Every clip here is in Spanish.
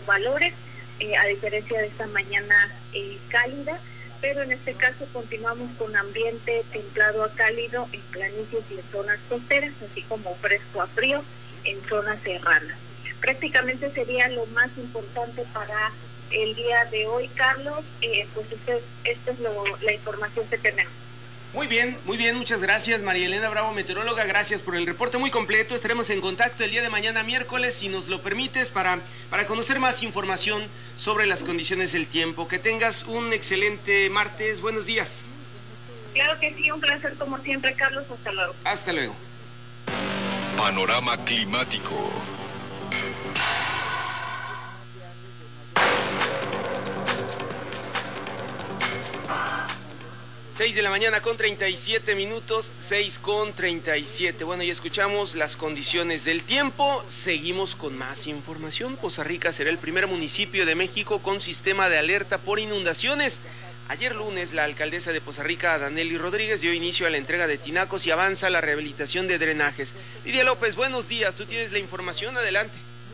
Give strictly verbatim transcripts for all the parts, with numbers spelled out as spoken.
valores, eh, a diferencia de esta mañana eh, cálida, pero en este caso continuamos con ambiente templado a cálido en planicies y en zonas costeras, así como fresco a frío en zonas serranas. Prácticamente sería lo más importante para el día de hoy, Carlos. Eh, pues usted, esta es lo, la información que tenemos. Muy bien, muy bien, muchas gracias María Elena Bravo, meteoróloga, gracias por el reporte muy completo. Estaremos en contacto el día de mañana miércoles, si nos lo permites, para, para conocer más información sobre las condiciones del tiempo. Que tengas un excelente martes, buenos días. Claro que sí, un placer como siempre, Carlos, hasta luego. Hasta luego. Panorama climático. seis de la mañana con treinta y siete minutos, seis con treinta y siete. Bueno, ya escuchamos las condiciones del tiempo. Seguimos con más información. Poza Rica será el primer municipio de México con sistema de alerta por inundaciones. Ayer lunes, la alcaldesa de Poza Rica, Danely Rodríguez, dio inicio a la entrega de tinacos y avanza la rehabilitación de drenajes. Lidia López, buenos días. Tú tienes la información. Adelante.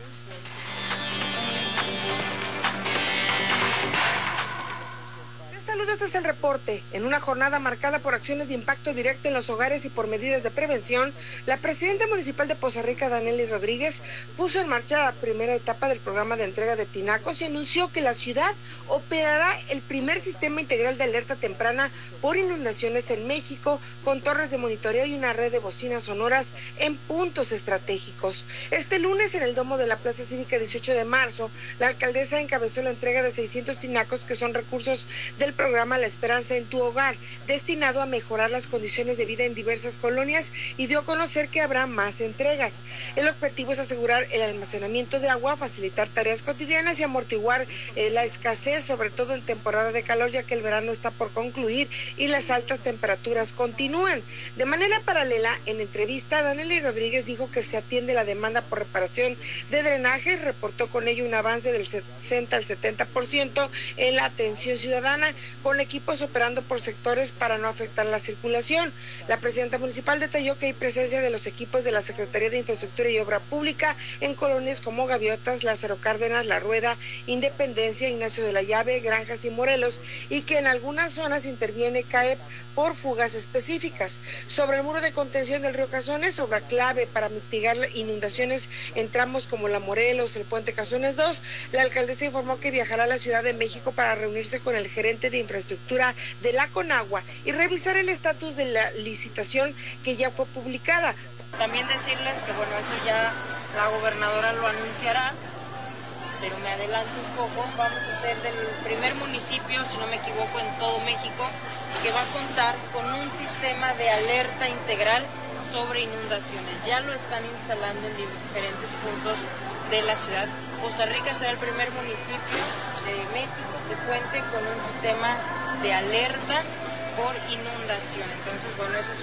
Saludos, este es el reporte. En una jornada marcada por acciones de impacto directo en los hogares y por medidas de prevención, la presidenta municipal de Poza Rica, Danely Rodríguez, puso en marcha la primera etapa del programa de entrega de tinacos y anunció que la ciudad operará el primer sistema integral de alerta temprana por inundaciones en México, con torres de monitoreo y una red de bocinas sonoras en puntos estratégicos. Este lunes, en el domo de la Plaza Cívica dieciocho de marzo, la alcaldesa encabezó la entrega de seiscientos tinacos, que son recursos del programa La Esperanza en tu Hogar, destinado a mejorar las condiciones de vida en diversas colonias, y dio a conocer que habrá más entregas. El objetivo es asegurar el almacenamiento de agua, facilitar tareas cotidianas y amortiguar eh, la escasez, sobre todo en temporada de calor, ya que el verano está por concluir y las altas temperaturas continúan. De manera paralela, en entrevista, Danely Rodríguez dijo que se atiende la demanda por reparación de drenajes, reportó con ello un avance del sesenta al setenta por ciento en la atención ciudadana, con equipos operando por sectores para no afectar la circulación. La presidenta municipal detalló que hay presencia de los equipos de la Secretaría de Infraestructura y Obra Pública en colonias como Gaviotas, Lázaro Cárdenas, La Rueda, Independencia, Ignacio de la Llave, Granjas y Morelos, y que en algunas zonas interviene C A E P por fugas específicas. Sobre el muro de contención del río Cazones, obra clave para mitigar inundaciones en tramos como La Morelos, el puente Cazones dos, la alcaldesa informó que viajará a la Ciudad de México para reunirse con el gerente de infraestructura de la Conagua y revisar el estatus de la licitación que ya fue publicada. También decirles que bueno, eso ya la gobernadora lo anunciará, pero me adelanto un poco. Vamos a ser del primer municipio, si no me equivoco, en todo México, que va a contar con un sistema de alerta integral sobre inundaciones. Ya lo están instalando en diferentes puntos de la ciudad. Poza Rica será el primer municipio de México que cuente con un sistema de alerta por inundación. Entonces, bueno, eso es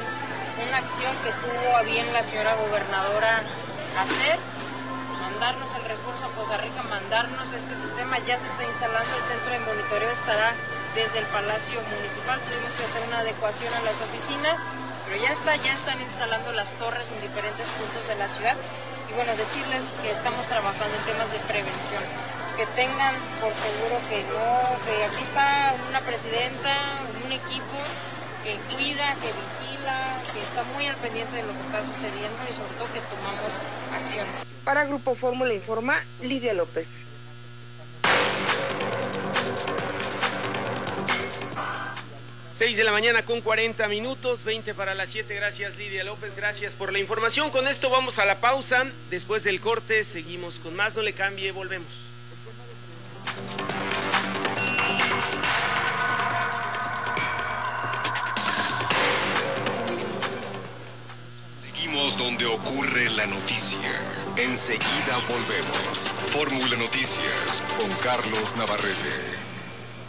un, una acción que tuvo a bien la señora gobernadora hacer, mandarnos el recurso a Poza Rica, mandarnos este sistema. Ya se está instalando, el centro de monitoreo estará desde el Palacio Municipal. Tuvimos que hacer una adecuación a las oficinas, pero ya está, ya están instalando las torres en diferentes puntos de la ciudad. Y bueno, decirles que estamos trabajando en temas de prevención, que tengan por seguro que no, que aquí está una presidenta, un equipo que cuida, que vigila, que está muy al pendiente de lo que está sucediendo y sobre todo que tomamos acciones. Para Grupo Fórmula informa Lidia López. seis de la mañana con cuarenta minutos, veinte para las siete. Gracias, Lidia López, gracias por la información. Con esto vamos a la pausa. Después del corte seguimos con más. No le cambie, volvemos. Seguimos donde ocurre la noticia. Enseguida volvemos. Fórmula Noticias con Carlos Navarrete.